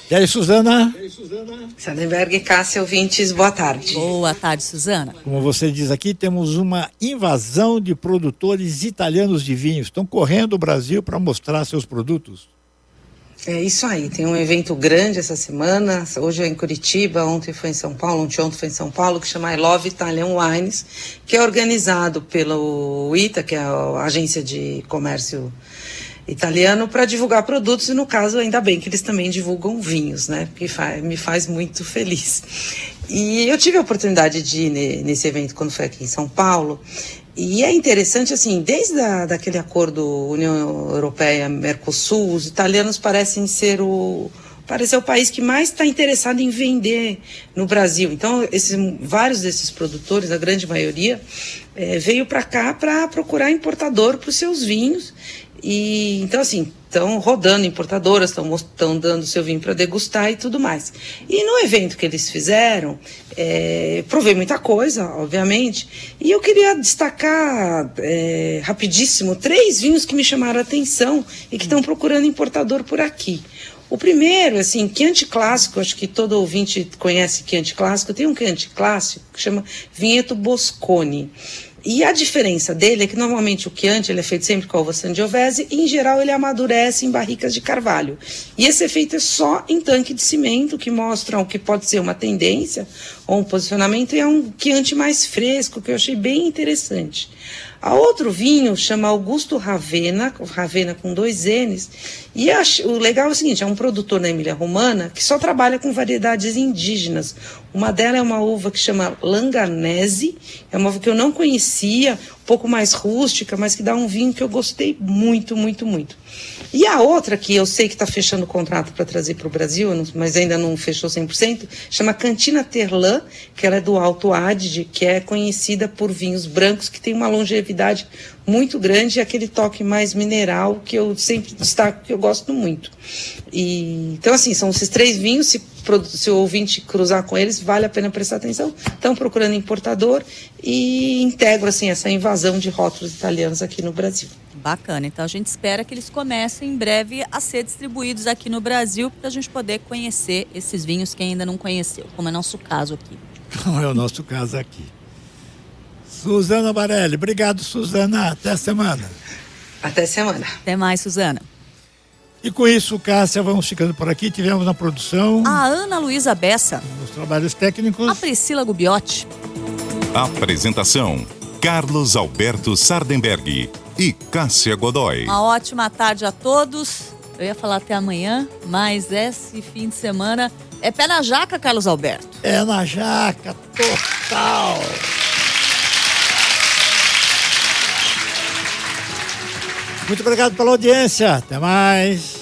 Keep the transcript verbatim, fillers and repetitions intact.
E aí, Suzana? Sardenberg e Cássia, ouvintes, boa tarde. Boa tarde, Suzana. Como você diz aqui, temos uma invasão de produtores italianos de vinhos. Estão correndo o Brasil para mostrar seus produtos. É isso aí, tem um evento grande essa semana, hoje é em Curitiba, ontem foi em São Paulo, ontem, ontem foi em São Paulo, que chama I Love Italian Wines, que é organizado pelo I T A, que é a agência de comércio italiano, para divulgar produtos, e no caso, ainda bem que eles também divulgam vinhos, né, que faz, me faz muito feliz. E eu tive a oportunidade de ir nesse evento quando foi aqui em São Paulo. E é interessante, assim, desde a, daquele acordo União Europeia-Mercosul, os italianos parecem ser o, parece o país que mais está interessado em vender no Brasil. Então, esses, vários desses produtores, a grande maioria, é, veio para cá para procurar importador para os seus vinhos. E, então, assim, estão rodando importadoras, estão dando seu vinho para degustar e tudo mais. E no evento que eles fizeram, é, provei muita coisa, obviamente, e eu queria destacar é, rapidíssimo três vinhos que me chamaram a atenção e que estão procurando importador por aqui. O primeiro, assim, Chianti Clássico, acho que todo ouvinte conhece Chianti Clássico, tem um Chianti Clássico que chama Vinheto Bosconi. E a diferença dele é que normalmente o Chianti ele é feito sempre com a uva Sangiovese e em geral ele amadurece em barricas de carvalho. E esse efeito é só em tanque de cimento, que mostram que pode ser uma tendência ou um posicionamento, e é um Chianti mais fresco, que eu achei bem interessante. A outro vinho chama Augusto Ravenna, Ravenna com dois N's, e ach, o legal é o seguinte, é um produtor na Emília-Romana que só trabalha com variedades indígenas. Uma delas é uma uva que chama Langanese, é uma uva que eu não conhecia, um pouco mais rústica, mas que dá um vinho que eu gostei muito, muito, muito. E a outra, que eu sei que está fechando o contrato para trazer para o Brasil, mas ainda não fechou cem por cento, chama Cantina Terlan, que ela é do Alto Adige, que é conhecida por vinhos brancos, que tem uma longevidade muito grande e aquele toque mais mineral que eu sempre destaco, que eu gosto muito. E, então, assim, são esses três vinhos, se, se o ouvinte cruzar com eles, vale a pena prestar atenção. Estão procurando importador e integram, assim, essa invasão de rótulos italianos aqui no Brasil. Bacana, então a gente espera que eles comecem em breve a ser distribuídos aqui no Brasil para a gente poder conhecer esses vinhos que ainda não conheceu, como é nosso caso aqui. Como é o nosso caso aqui. Suzana Barelli, obrigado, Suzana, até a semana. Até semana. Até mais, Suzana. E com isso, Cássia, vamos ficando por aqui. Tivemos na produção a Ana Luísa Bessa, nos trabalhos técnicos, a Priscila Gubiotti. Apresentação: Carlos Alberto Sardenberg e Cássia Godoy. Uma ótima tarde a todos. Eu ia falar até amanhã, mas esse fim de semana é pé na jaca, Carlos Alberto. É na jaca, total. Muito obrigado pela audiência. Até mais.